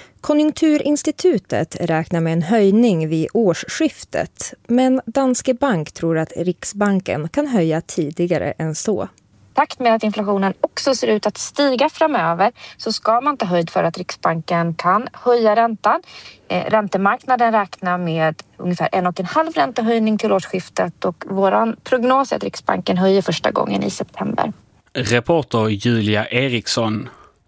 Konjunkturinstitutet räknar med en höjning vid årsskiftet, men Danske Bank tror att Riksbanken kan höja tidigare än så. Takt med att inflationen också ser ut att stiga framöver så ska man ta höjd för att Riksbanken kan höja räntan. Eh, räntemarknaden räknar med ungefär en och en halv räntehöjning till årsskiftet och vår prognos är att Riksbanken höjer första gången i september. Reporter Julia Eriksson.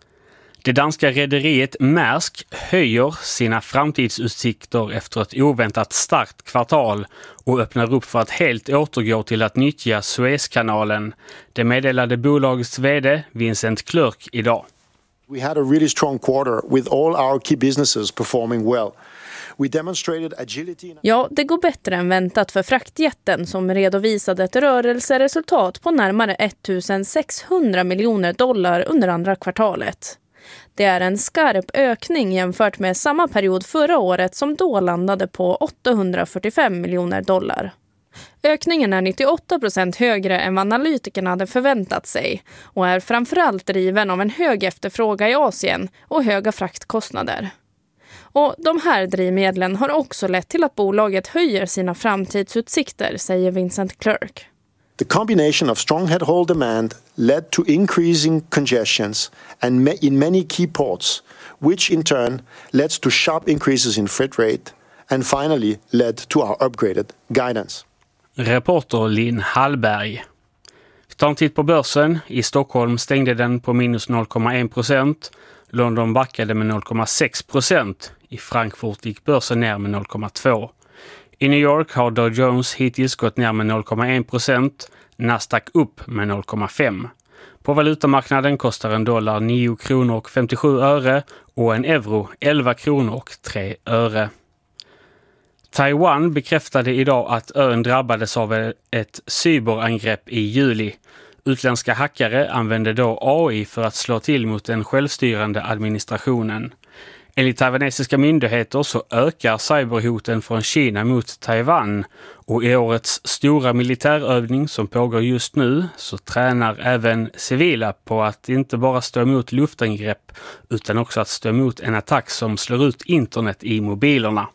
Det danska rederiet Maersk höjer sina framtidsutsikter efter ett oväntat starkt kvartal och öppnar upp för att helt återgå till att nyttja Suezkanalen. Det meddelade bolagets vd Vincent Clerc idag. We had a really strong quarter with all our key businesses performing well. We demonstrated agility. Ja, det går bättre än väntat för fraktjätten som redovisade ett rörelseresultat på närmare ettusensexhundra miljoner dollar under andra kvartalet. Det är en skarp ökning jämfört med samma period förra året som då landade på åttahundrafyrtiofem miljoner dollar. Ökningen är nittioåtta procent högre än vad analytikerna hade förväntat sig och är framförallt driven av en hög efterfrågan i Asien och höga fraktkostnader. Och de här drivmedlen har också lett till att bolaget höjer sina framtidsutsikter, säger Vincent Clerc. The combination of strong head-haul demand led to increasing congestions and in many key ports, which in turn led to sharp increases in freight rate and finally led to our upgraded guidance. Reporter Linn Hallberg. Vi tar en titt på börsen. I Stockholm stängde den på minus noll komma en procent. London backade med noll komma sex procent. I Frankfurt gick börsen ner med noll komma två. I New York har Dow Jones hittills gått ner med noll komma en procent, Nasdaq upp med noll komma fem. På valutamarknaden kostar en dollar nio kronor och femtiosju öre och en euro elva kronor och tre öre. Taiwan bekräftade idag att ön drabbades av ett cyberangrepp i juli. Utländska hackare använde då A I för att slå till mot den självstyrande administrationen. Enligt taiwanesiska myndigheter så ökar cyberhoten från Kina mot Taiwan, och i årets stora militärövning som pågår just nu så tränar även civila på att inte bara stå emot luftangrepp utan också att stå emot en attack som slår ut internet i mobilerna.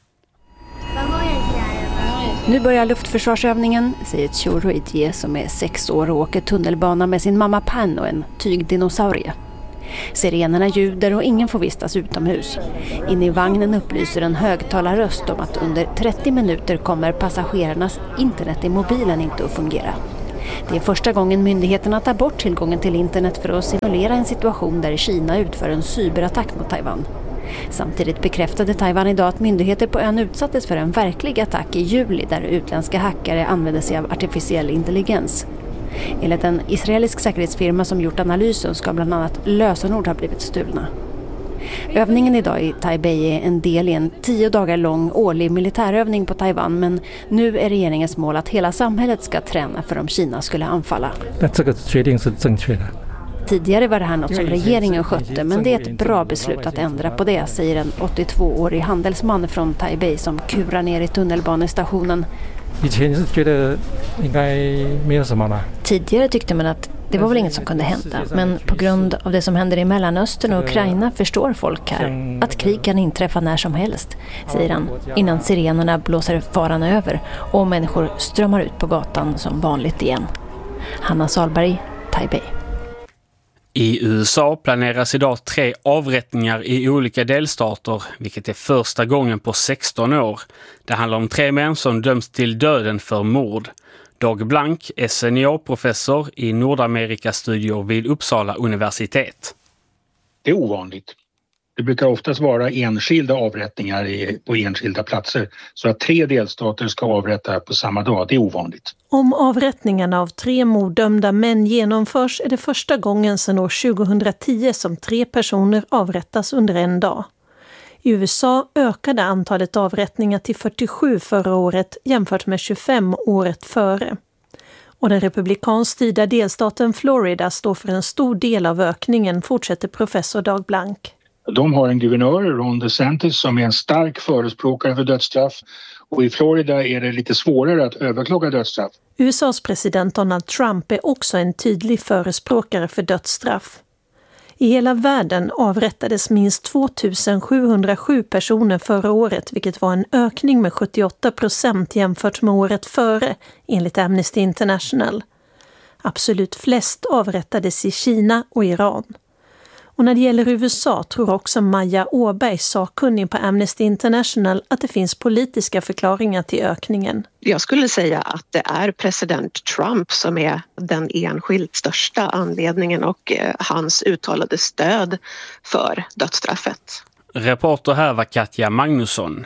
Nu börjar luftförsvarsövningen, säger Choro Itje som är sex år och åker tunnelbana med sin mamma Pan och en tygdinosaurie. Sirenerna ljuder och ingen får vistas utomhus. Inne i vagnen upplyser en högtalarröst om att under trettio minuter kommer passagerarnas internet i mobilen inte att fungera. Det är första gången myndigheterna tar bort tillgången till internet för att simulera en situation där Kina utför en cyberattack mot Taiwan. Samtidigt bekräftade Taiwan idag att myndigheter på ön utsattes för en verklig attack i juli där utländska hackare använde sig av artificiell intelligens. Enligt en israelisk säkerhetsfirma som gjort analysen ska bland annat lösenord ha blivit stulna. Övningen idag i Taipei är en del i en tio dagar lång årlig militärövning på Taiwan, men nu är regeringens mål att hela samhället ska träna för om Kina skulle anfalla. Tidigare var det här något som regeringen skötte, men det är ett bra beslut att ändra på det, säger en åttiotvåårig handelsman från Taipei som kurar ner i tunnelbanestationen. Tidigare tyckte man att det var väl inget som kunde hända, men på grund av det som händer i Mellanöstern och Ukraina förstår folk här att krig kan inträffa när som helst, säger han, innan sirenerna blåser faran över och människor strömmar ut på gatan som vanligt igen. Hanna Salberg, Taipei. I U S A planeras idag tre avrättningar i olika delstater, vilket är första gången på sexton år. Det handlar om tre män som döms till döden för mord. Dag Blank är seniorprofessor i Nordamerikastudier vid Uppsala universitet. Det är ovanligt. Det brukar oftast vara enskilda avrättningar på enskilda platser. Så att tre delstater ska avrätta på samma dag, det är ovanligt. Om avrättningarna av tre morddömda män genomförs är det första gången sedan år tjugohundratio som tre personer avrättas under en dag. I U S A ökade antalet avrättningar till fyrtiosju förra året jämfört med tjugofem året före. Och den republikanskt styrda delstaten Florida står för en stor del av ökningen, fortsätter professor Dag Blank. De har en guvernör, Ron DeSantis, som är en stark förespråkare för dödsstraff. Och i Florida är det lite svårare att överklaga dödsstraff. U S A:s president Donald Trump är också en tydlig förespråkare för dödsstraff. I hela världen avrättades minst tvåtusensjuhundrasju personer förra året, vilket var en ökning med sjuttioåtta procent jämfört med året före, enligt Amnesty International. Absolut flest avrättades i Kina och Iran. Och när det gäller U S A tror också Maja Åberg, sakkunnig på Amnesty International, att det finns politiska förklaringar till ökningen. Jag skulle säga att det är president Trump som är den enskilt största anledningen och eh, hans uttalade stöd för dödsstraffet. Reporter här var Katja Magnusson.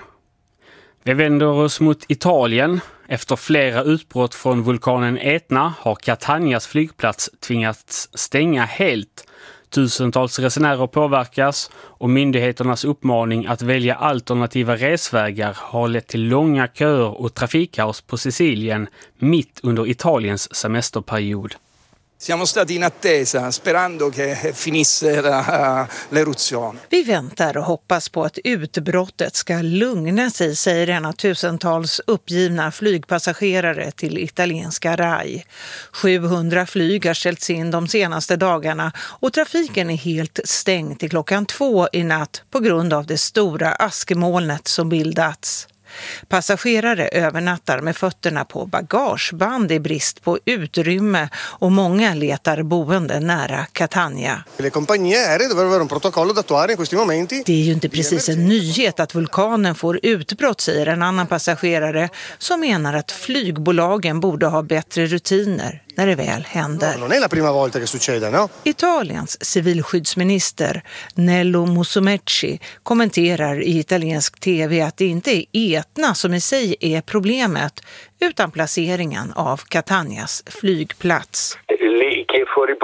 Vi vänder oss mot Italien. Efter flera utbrott från vulkanen Etna har Catanias flygplats tvingats stänga helt. Tusentals resenärer påverkas och myndigheternas uppmaning att välja alternativa resvägar har lett till långa köer och trafikkaos på Sicilien mitt under Italiens semesterperiod. Siamo stati in attesa sperando che finisse la, l'eruzione. Vi väntar och hoppas på att utbrottet ska lugna sig, säger en av tusentals uppgivna flygpassagerare till italienska Rai. sjuhundra flyg har ställts in de senaste dagarna och trafiken är helt stängd till klockan två i natt på grund av det stora askmolnet som bildats. Passagerare övernattar med fötterna på bagageband i brist på utrymme och många letar boende nära Catania. Le compagnie aeree dovrebbero avere un protocollo da attuare in questi momenti. Det är ju inte precis en nyhet att vulkanen får utbrott, säger en annan passagerare som menar att flygbolagen borde ha bättre rutiner när det väl händer. No, non è la prima volta che succede, no? Italiens civilskyddsminister Nello Musumeci kommenterar i italiensk tv att det inte är Etna som i sig är problemet utan placeringen av Catanias flygplats. Lì che fuori posto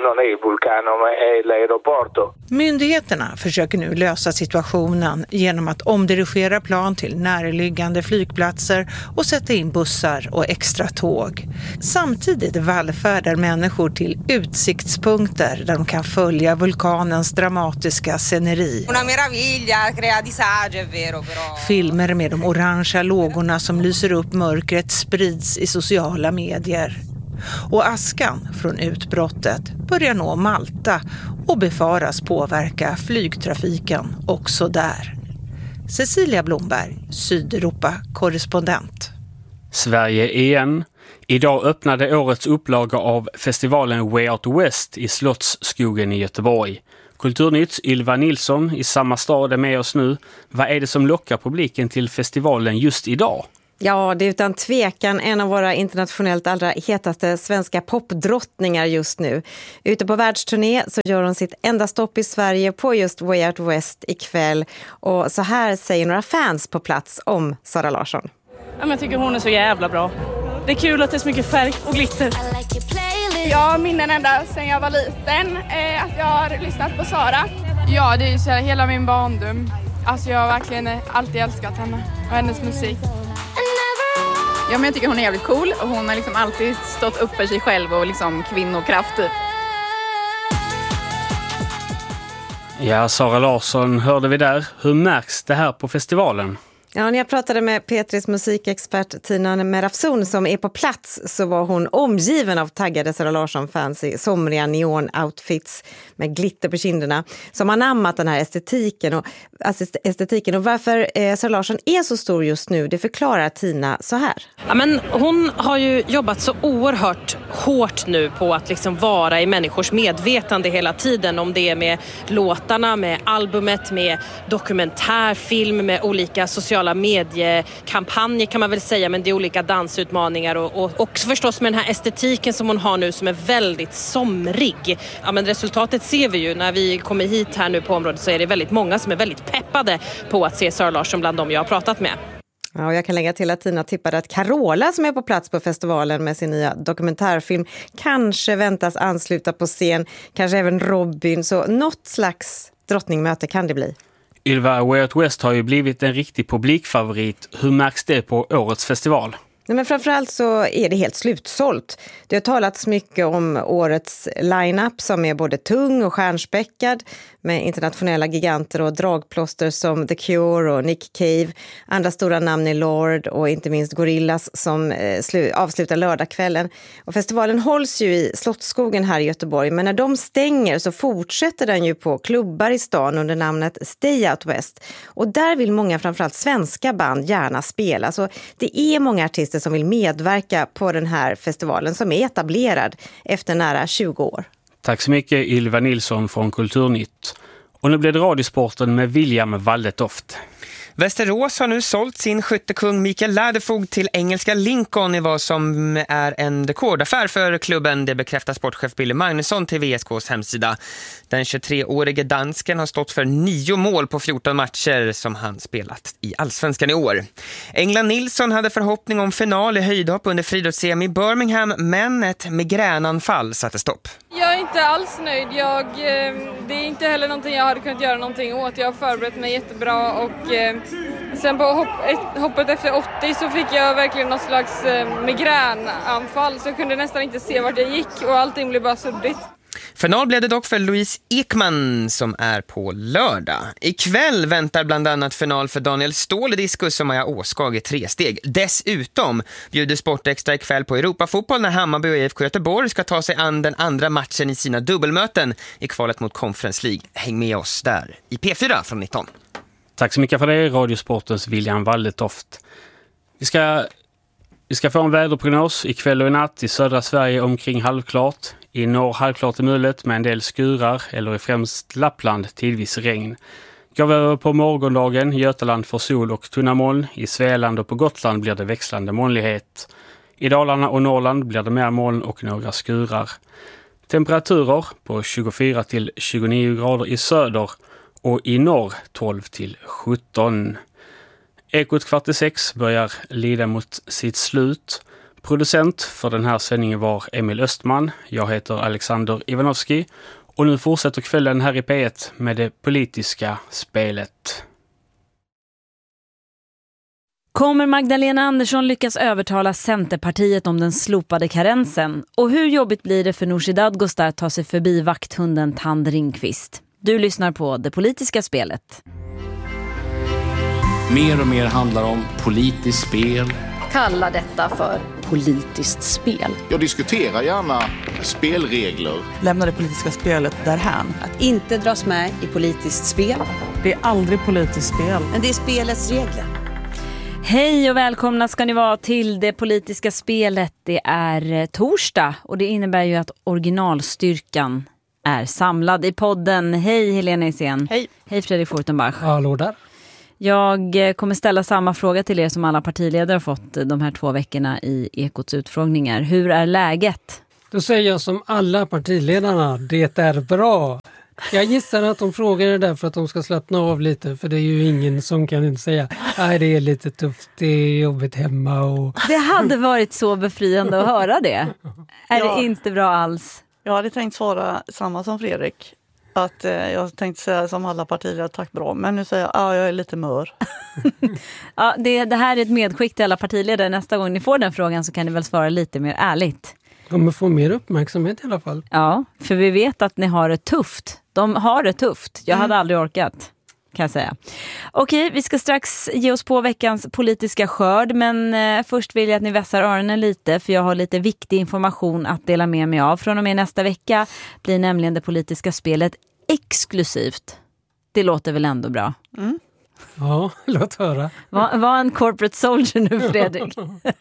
non è il vulcano ma è l'aeroporto. Myndigheterna försöker nu lösa situationen genom att omdirigera plan till närliggande flygplatser och sätta in bussar och extra tåg. Samtidigt vallfärdar människor till utsiktspunkter där de kan följa vulkanens dramatiska sceneri. Una meraviglia, crea disagio, è vero però. Filmer med de orangea lågorna som lyser upp mörkret sprids i sociala medier. Och askan från utbrottet börjar nå Malta och befaras påverka flygtrafiken också där. Cecilia Blomberg, Sydeuropa-korrespondent. Sverige igen. Idag öppnade årets upplaga av festivalen Way Out West i Slottsskogen i Göteborg. Kulturnytts Ylva Nilsson i samma stad är med oss nu. Vad är det som lockar publiken till festivalen just idag? Ja, det är utan tvekan en av våra internationellt allra hetaste svenska popdrottningar just nu. Ute på världsturné så gör hon sitt enda stopp i Sverige på just Way Out West ikväll. Och så här säger några fans på plats om Zara Larsson. Ja, men jag tycker hon är så jävla bra. Det är kul att det är så mycket färg och glitter. Jag minnen ända sedan jag var liten eh, att jag har lyssnat på Zara. Ja, det är ju så här, hela min barndom. Alltså jag har verkligen alltid älskat henne och hennes musik. Ja, men jag tycker hon är jävligt cool och hon har liksom alltid stått upp för sig själv och liksom kvinnokraft typ. Ja, Zara Larsson hörde vi där. Hur märks det här på festivalen? Ja, när jag pratade med Petris musikexpert Tina Merafson som är på plats så var hon omgiven av taggade Zara Larsson-fans i somriga neon-outfits med glitter på kinderna som har namnat den här estetiken och, estetiken. Och varför eh, Zara Larsson är så stor just nu, det förklarar Tina så här. Ja, men hon har ju jobbat så oerhört hårt nu på att liksom vara i människors medvetande hela tiden, om det är med låtarna, med albumet, med dokumentärfilm, med olika sociala mediekampanjer kan man väl säga, men det är olika dansutmaningar och, och också förstås med den här estetiken som hon har nu som är väldigt somrig. Ja, men resultatet ser vi ju när vi kommer hit här nu på området, så är det väldigt många som är väldigt peppade på att se Zara Larsson bland dem jag har pratat med. Ja, och jag kan lägga till att Tina tippade att Carola som är på plats på festivalen med sin nya dokumentärfilm kanske väntas ansluta på scen, kanske även Robin, så något slags drottningmöte kan det bli. Ylva, Way Out West har ju blivit en riktig publikfavorit. Hur märks det på årets festival? Nej, men framförallt så är det helt slutsålt. Det har talats mycket om årets line-up som är både tung och stjärnspäckad med internationella giganter och dragplåster som The Cure och Nick Cave. Andra stora namn är Lord och inte minst Gorillaz som eh, slu- avslutar lördagskvällen. Och festivalen hålls ju i Slottsskogen här i Göteborg, men när de stänger så fortsätter den ju på klubbar i stan under namnet Stay Out West. Och där vill många, framförallt svenska band, gärna spela. Så det är många artister som vill medverka på den här festivalen som är etablerad efter nära tjugo år. Tack så mycket Ylva Nilsson från Kulturnytt. Och nu blir det radiosporten med William Waldetoft. Västerås har nu sålt sin skyttekung Mikael Ladefoged till engelska Lincoln i vad som är en rekordaffär för klubben. Det bekräftar sportchef Billy Magnusson till V S K:s hemsida. Den tjugotreårige dansken har stått för nio mål på fjorton matcher som han spelat i Allsvenskan i år. England Nilsson hade förhoppning om final i höjdhopp under friidrotts-E M i Birmingham, men ett migränanfall satte stopp. Jag är inte alls nöjd. Jag, det är inte heller någonting jag hade kunnat göra någonting åt. Jag har förberett mig jättebra och sen på hopp, ett, hoppet efter åttio så fick jag verkligen någon slags migränanfall så jag kunde nästan inte se vart jag gick och allting blev bara suddigt. Final blev det dock för Louise Ekman som är på lördag. Ikväll väntar bland annat final för Daniel Ståhl i diskus och Maja Åskag i tre steg. Dessutom bjuder Sportextra ikväll på Europafotboll när Hammarby och I F K Göteborg ska ta sig an den andra matchen i sina dubbelmöten i kvalet mot Conference League. Häng med oss där i P fyra från nitton. Tack så mycket för det, Radiosportens William Waldetoft. Vi ska, vi ska få en väderprognos ikväll och i natt i södra Sverige omkring halvklart. I norr halvklart i mulet med en del skurar eller i främst Lappland tidvis regn. Går vi över på morgondagen, Götaland får sol och tunna moln. I Svealand och på Gotland blir det växlande molnighet. I Dalarna och Norrland blir det mer moln och några skurar. Temperaturer på tjugofyra till tjugonio grader i söder och i norr tolv till sjutton. Ekot kvart i sex börjar lida mot sitt slut. Producent för den här sändningen var Emil Östman. Jag heter Alexander Ivanovski och nu fortsätter kvällen här i P ett med det politiska spelet. Kommer Magdalena Andersson lyckas övertala Centerpartiet om den slopade karensen? Och hur jobbigt blir det för Nooshi Dadgostar att ta sig förbi vakthunden Tand Ringqvist? Du lyssnar på Det politiska spelet. Mer och mer handlar om politiskt spel. Kalla detta för politiskt spel. Jag diskuterar gärna spelregler. Lämna det politiska spelet därhän. Att inte dras med i politiskt spel. Det är aldrig politiskt spel. Men det är spelets regler. Hej och välkomna ska ni vara till Det politiska spelet. Det är torsdag och det innebär ju att originalstyrkan är samlad i podden. Hej Helena Isén. Hej. Hej Fredrik Fortenbach. Hallå där. Jag kommer ställa samma fråga till er som alla partiledare har fått de här två veckorna i Ekots utfrågningar. Hur är läget? Då säger jag som alla partiledarna, det är bra. Jag gissar att de frågar det där för att de ska slappna av lite, för det är ju ingen som kan inte säga nej, det är lite tufft, det är jobbigt hemma. Och... Det hade varit så befriande att höra det. Är ja. det inte bra alls? Jag hade tänkt svara samma som Fredrik. Att eh, jag tänkte säga som alla partier, tack bra. Men nu säger jag, ja, jag är lite mör. ja, det, det här är ett medskick till alla partiledare. Nästa gång ni får den frågan så kan ni väl svara lite mer ärligt. De kommer få mer uppmärksamhet i alla fall. Ja, för vi vet att ni har det tufft. De har det tufft. Jag mm. hade aldrig orkat, kan jag säga. Okej, vi ska strax ge oss på veckans politiska skörd. Men eh, först vill jag att ni vässar öronen lite. För jag har lite viktig information att dela med mig av. Från och med nästa vecka blir nämligen det politiska spelet exklusivt. Det låter väl ändå bra? Mm. Ja, låt höra. Var, var en corporate soldier nu, Fredrik.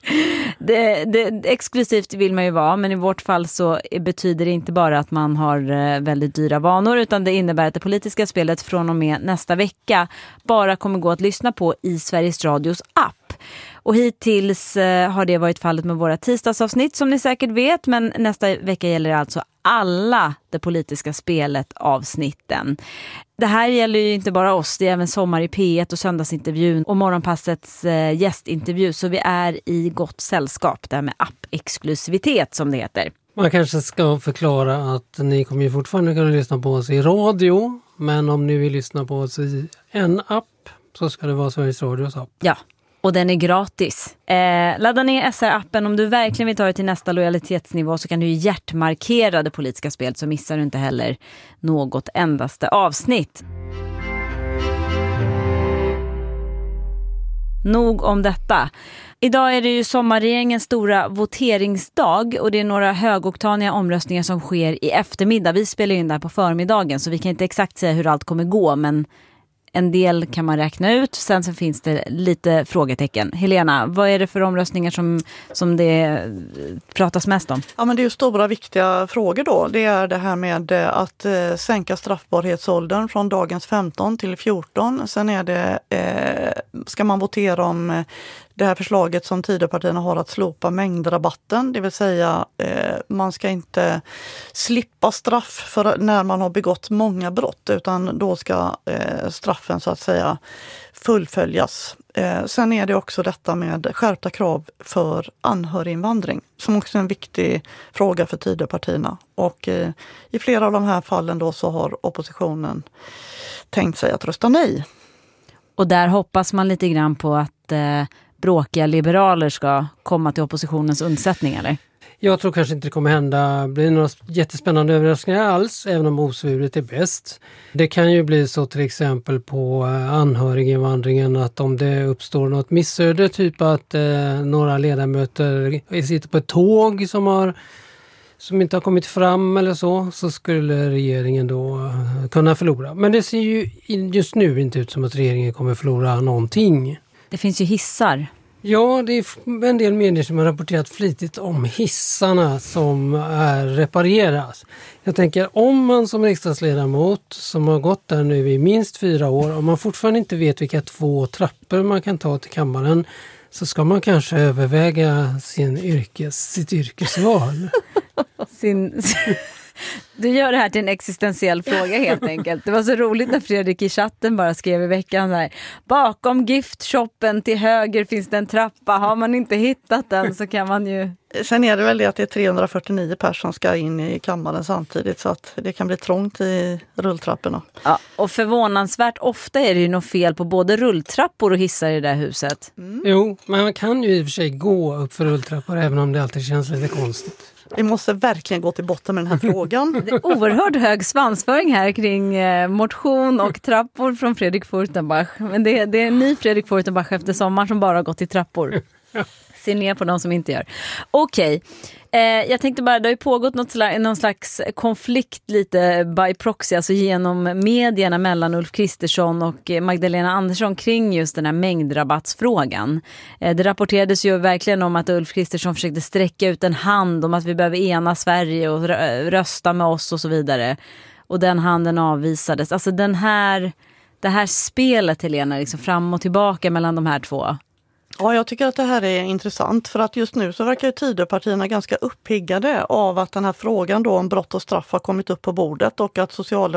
det, det, exklusivt vill man ju vara, men i vårt fall så betyder det inte bara att man har väldigt dyra vanor, utan det innebär att det politiska spelet från och med nästa vecka bara kommer gå att lyssna på i Sveriges Radios app. Och hittills har det varit fallet med våra tisdagsavsnitt som ni säkert vet, men nästa vecka gäller det alltså alla det politiska spelet avsnitten. Det här gäller ju inte bara oss, det är även Sommar i P ett och Söndagsintervjun och Morgonpassets eh, gästintervju, så vi är i gott sällskap där med app-exklusivitet som det heter. Man kanske ska förklara att ni kommer ju fortfarande kunna lyssna på oss i radio, men om ni vill lyssna på oss i en app så ska det vara Sveriges Radios app. Ja. Och den är gratis. Eh, ladda ner S R-appen om du verkligen vill ta det till nästa lojalitetsnivå, så kan du hjärtmarkera det politiska spelet, så missar du inte heller något endaste avsnitt. Nog om detta. Idag är det ju sommarregeringens stora voteringsdag och det är några högoktaniga omröstningar som sker i eftermiddag. Vi spelar in där på förmiddagen så vi kan inte exakt säga hur allt kommer gå, men en del kan man räkna ut. Sen så finns det lite frågetecken. Helena, vad är det för omröstningar som, som det pratas mest om? Ja, men det är ju stora viktiga frågor då. Det är det här med att eh, sänka straffbarhetsåldern från dagens femton till fjorton. Sen är det, eh, ska man votera om eh, det här förslaget som Tidöpartierna har att slopa mängdrabatten. Det vill säga eh, man ska inte slippa straff för när man har begått många brott, utan då ska eh, straffen så att säga fullföljas. Eh, sen är det också detta med skärpta krav för anhöriginvandring som också är en viktig fråga för Tidöpartierna. Och eh, i flera av de här fallen då så har oppositionen tänkt sig att rösta nej. Och där hoppas man lite grann på att eh, bråkiga liberaler ska komma till oppositionens undsättning, eller? Jag tror kanske inte det kommer hända bli några jättespännande överraskningar alls, även om osvuret är bäst. Det kan ju bli så till exempel på anhöriginvandringen att om det uppstår något missöde, typ att eh, några ledamöter sitter på ett tåg som, har, som inte har kommit fram eller så, så skulle regeringen då kunna förlora. Men det ser ju just nu inte ut som att regeringen kommer förlora någonting. Det finns ju hissar. Ja, det är en del medier som har rapporterat flitigt om hissarna som är repareras. Jag tänker, om man som riksdagsledamot som har gått där nu i minst fyra år, om man fortfarande inte vet vilka två trappor man kan ta till kammaren, så ska man kanske överväga sin yrkes, sitt yrkesval. sin, Du gör det här till en existentiell fråga helt enkelt. Det var så roligt när Fredrik i chatten bara skrev i veckan så här: bakom giftshoppen till höger finns det en trappa. Har man inte hittat den så kan man ju... Sen är det väl det att det är trehundrafyrtionio personer som ska in i kammaren samtidigt så att det kan bli trångt i rulltrapporna. Ja, och förvånansvärt ofta är det ju något fel på både rulltrappor och hissar i det där huset. Mm. Jo, men man kan ju i och för sig gå upp för rulltrappor även om det alltid känns lite konstigt. Vi måste verkligen gå till botten med den här frågan. Det är oerhört hög svansföring här kring eh, motion och trappor från Fredrik Furtenbach. Men det, det är en ny Fredrik Furtenbach efter sommaren som bara har gått i trappor. Se ner på de som inte gör. Okej, okay. eh, jag tänkte bara, det har ju pågått något slags, någon slags konflikt lite by proxy, alltså genom medierna mellan Ulf Kristersson och Magdalena Andersson kring just den här mängdrabattsfrågan. Eh, det rapporterades ju verkligen om att Ulf Kristersson försökte sträcka ut en hand om att vi behöver ena Sverige och rösta med oss och så vidare. Och den handen avvisades. Alltså den här, det här spelet, Helena, liksom fram och tillbaka mellan de här två. Ja, jag tycker att det här är intressant för att just nu så verkar ju Tidöpartierna ganska uppiggade av att den här frågan då om brott och straff har kommit upp på bordet och att Socialdemokraterna